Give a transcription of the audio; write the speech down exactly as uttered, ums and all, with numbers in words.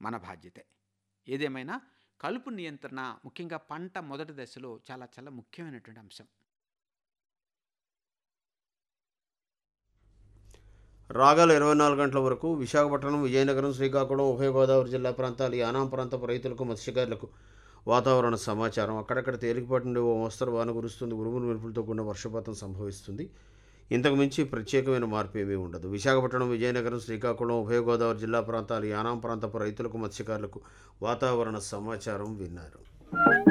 మన బాధ్యతే. ఏదేమైనా కలుపు నియంత్రణ ముఖ్యంగా పంట మొదటి దశలో చాలా చాలా ముఖ్యమైనటువంటి అంశం. రాగల ఇరవై నాలుగు గంటల వరకు విశాఖపట్నం, విజయనగరం, శ్రీకాకుళం, ఉభయ గోదావరి జిల్లా ప్రాంతాలు, యానాం ప్రాంతపు రైతులకు, మత్స్యకారులకు వాతావరణ సమాచారం. అక్కడక్కడ తేలికపాటి నుండి ఓ మోస్తరు వాన కురుస్తుంది. ఉరుములు మెరుపులతో కూడిన వర్షపాతం సంభవిస్తుంది. ఇంతకు మించి ప్రత్యేకమైన మార్పు ఏమీ ఉండదు. విశాఖపట్నం, విజయనగరం, శ్రీకాకుళం, ఉభయ గోదావరి జిల్లా ప్రాంతాలు, యానాం ప్రాంతపు రైతులకు, మత్స్యకారులకు వాతావరణ సమాచారం విన్నారు.